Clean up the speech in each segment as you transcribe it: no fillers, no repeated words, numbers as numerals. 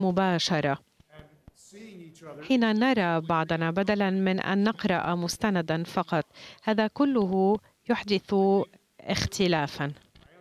مباشرة. حين نرى بعضنا بدلا من أن نقرأ مستندا فقط، هذا كله يحدث اختلافا.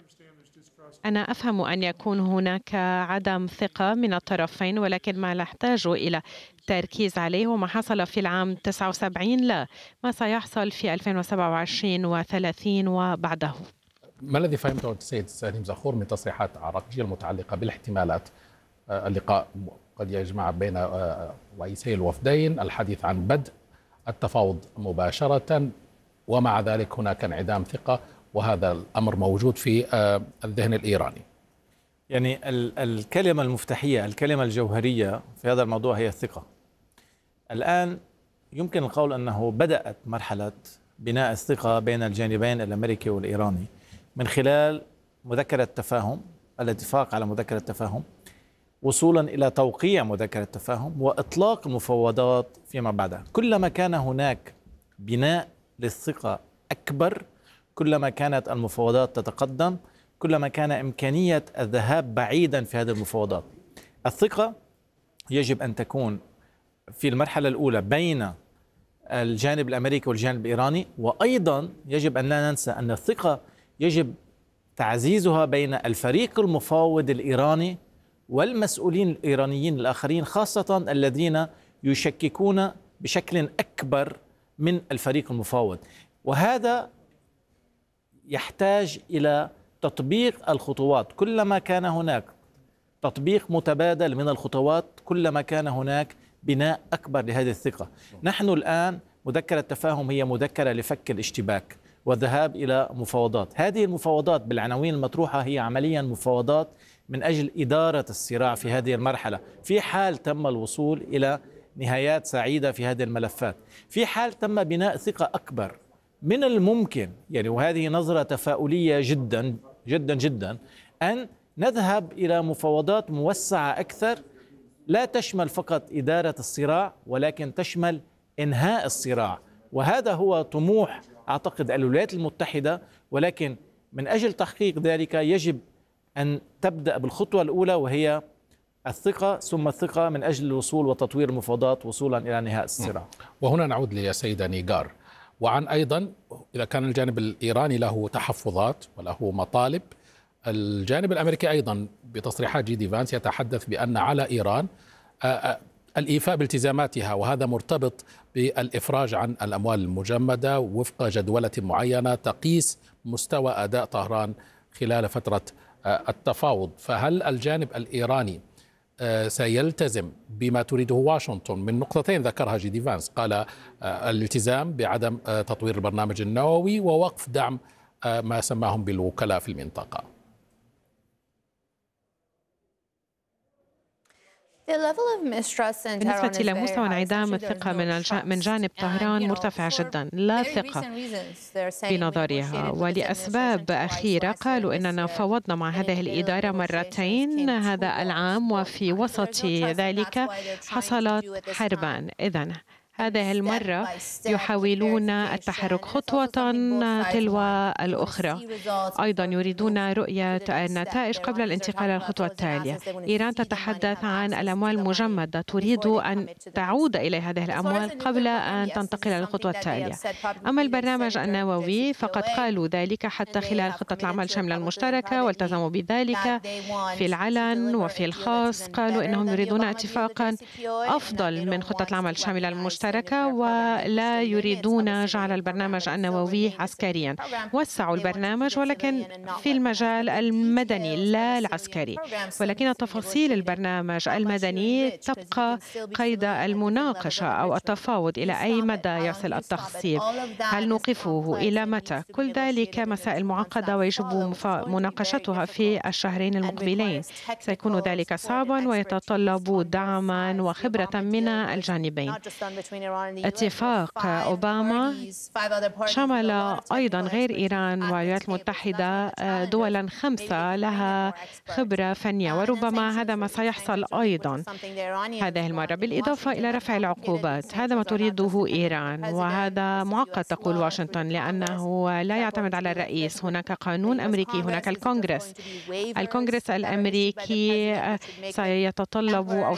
أنا أفهم أن يكون هناك عدم ثقة من الطرفين، ولكن ما نحتاج إلى التركيز عليه وما حصل في العام 79 لا، ما سيحصل في 2027 و30 وبعده. ما الذي فهمته السيد سليم زخور من تصريحات عراقجية المتعلقة بالاحتمالات اللقاء قد يجمع بين رئيسي الوفدين، الحديث عن بدء التفاوض مباشرة، ومع ذلك هناك انعدام ثقة، وهذا الأمر موجود في الذهن الإيراني؟ يعني الكلمة المفتاحية، الكلمة الجوهرية في هذا الموضوع هي الثقة. الآن يمكن القول أنه بدأت مرحلة بناء الثقة بين الجانبين الأمريكي والإيراني من خلال مذكرة تفاهم، الاتفاق على مذكرة تفاهم، وصولا إلى توقيع مذكرة تفاهم وإطلاق المفاوضات فيما بعدها. كلما كان هناك بناء للثقة أكبر، كلما كانت المفاوضات تتقدم، كلما كان إمكانية الذهاب بعيدا في هذه المفاوضات. الثقة يجب أن تكون في المرحلة الأولى بين الجانب الأمريكي والجانب الإيراني، وأيضا يجب أن لا ننسى أن الثقة يجب تعزيزها بين الفريق المفاوض الإيراني والمسؤولين الإيرانيين الآخرين، خاصة الذين يشككون بشكل أكبر من الفريق المفاوض. وهذا يحتاج إلى تطبيق الخطوات. كلما كان هناك تطبيق متبادل من الخطوات، كلما كان هناك بناء أكبر لهذه الثقة. نحن الآن مذكرة تفاهم هي مذكرة لفك الاشتباك والذهاب إلى مفاوضات. هذه المفاوضات بالعناوين المطروحة هي عمليا مفاوضات من أجل إدارة الصراع في هذه المرحلة، في حال تم الوصول إلى نهايات سعيدة في هذه الملفات. في حال تم بناء ثقة أكبر، من الممكن يعني، وهذه نظرة تفاؤلية جدا جدا جدا، أن نذهب إلى مفاوضات موسعة أكثر، لا تشمل فقط إدارة الصراع ولكن تشمل إنهاء الصراع. وهذا هو طموح أعتقد الولايات المتحدة، ولكن من أجل تحقيق ذلك يجب أن تبدأ بالخطوة الأولى وهي الثقة، ثم الثقة من أجل الوصول وتطوير المفاوضات وصولا إلى نهاية الصراع. وهنا نعود للسيدة نيغار، وعن أيضا إذا كان الجانب الإيراني له تحفظات وله مطالب، الجانب الأمريكي أيضا بتصريحات جي دي فانس يتحدث بأن على إيران الإيفاء بالتزاماتها، وهذا مرتبط بالإفراج عن الأموال المجمدة وفق جدولة معينة تقيس مستوى أداء طهران خلال فترة التفاوض. فهل الجانب الإيراني سيلتزم بما تريده واشنطن من نقطتين ذكرها جي دي فانس؟ قال الالتزام بعدم تطوير البرنامج النووي ووقف دعم ما سماهم بالوكلاء في المنطقة. بالنسبة إلى مستوى انعدام الثقة من جانب طهران مرتفع جدا، لا ثقة بنظرها، ولأسباب أخيرة. قالوا إننا فوضنا مع هذه الإدارة مرتين هذا العام، وفي وسط ذلك حصلت حربان. إذن هذه المرة يحاولون التحرك خطوة تلو الأخرى. أيضا يريدون رؤية النتائج قبل الانتقال إلى الخطوة التالية. إيران تتحدث عن الأموال المجمدة، تريد أن تعود إلى هذه الأموال قبل أن تنتقل إلى الخطوة التالية. أما البرنامج النووي فقد قالوا ذلك حتى خلال خطة العمل الشاملة المشتركة، والتزموا بذلك في العلن وفي الخاص. قالوا إنهم يريدون اتفاقا أفضل من خطة العمل الشاملة المشتركة، ولا يريدون جعل البرنامج النووي عسكريا. وسعوا البرنامج ولكن في المجال المدني لا العسكري، ولكن تفاصيل البرنامج المدني تبقى قيد المناقشة أو التفاوض. إلى أي مدى يصل التخصيب؟ هل نوقفه؟ إلى متى؟ كل ذلك مسائل معقدة ويجب مناقشتها في الشهرين المقبلين. سيكون ذلك صعبا ويتطلب دعما وخبرة من الجانبين. اتفاق أوباما شمل أيضا غير إيران والولايات المتحدة دولا 5 لها خبرة فنية، وربما هذا ما سيحصل أيضا هذه المرة، بالإضافة إلى رفع العقوبات. هذا ما تريده إيران، وهذا معقد تقول واشنطن، لأنه لا يعتمد على الرئيس. هناك قانون أمريكي، هناك الكونغرس الأمريكي سيتطلب أو